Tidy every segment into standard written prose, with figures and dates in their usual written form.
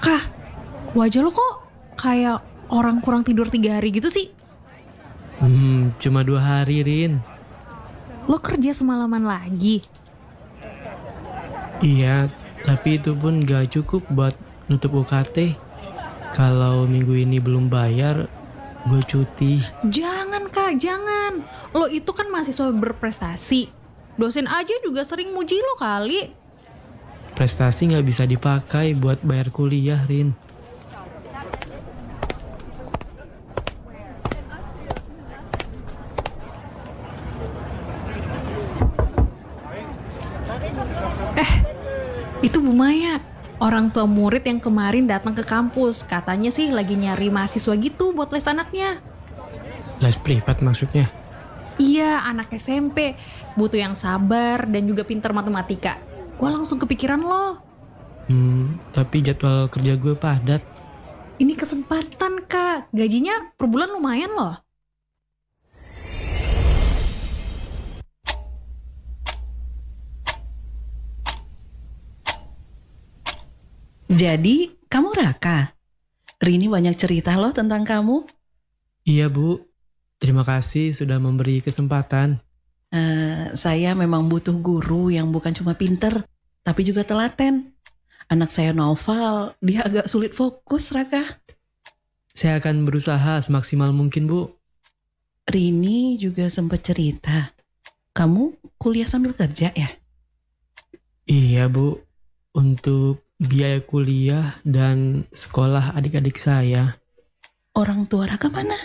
Kak, wajah lo kok kayak orang kurang tidur 3 hari gitu sih? Cuma 2 hari, Rin. Lo kerja semalaman lagi? Iya, tapi itu pun gak cukup buat nutup UKT. Kalau minggu ini belum bayar, gue cuti. Jangan Kak, jangan. Lo itu kan mahasiswa berprestasi. Dosen aja juga sering muji lo kali. Prestasi gak bisa dipakai buat bayar kuliah, Rin. Itu Bu Maya, orang tua murid yang kemarin datang ke kampus. Katanya sih lagi nyari mahasiswa gitu buat les anaknya. Les privat maksudnya. Iya, anak SMP. Butuh yang sabar dan juga pintar matematika. Gua langsung kepikiran lo. Tapi jadwal kerja gue padat. Ini kesempatan Kak. Gajinya per bulan lumayan loh. Jadi, kamu Raka? Rini banyak cerita loh tentang kamu. Iya, Bu. Terima kasih sudah memberi kesempatan. Saya memang butuh guru yang bukan cuma pinter, tapi juga telaten. Anak saya Noval, dia agak sulit fokus, Raka. Saya akan berusaha semaksimal mungkin, Bu. Rini juga sempat cerita, kamu kuliah sambil kerja ya? Iya, Bu. Untuk biaya kuliah dan sekolah adik-adik saya. Orang tua Raka mana?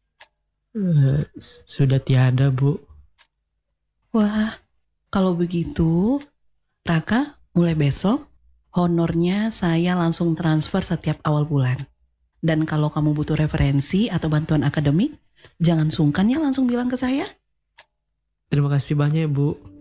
Sudah tiada, Bu. Wah, kalau begitu, Raka mulai besok, honornya saya langsung transfer setiap awal bulan. Dan kalau kamu butuh referensi atau bantuan akademik, jangan sungkan ya langsung bilang ke saya. Terima kasih banyak, Bu.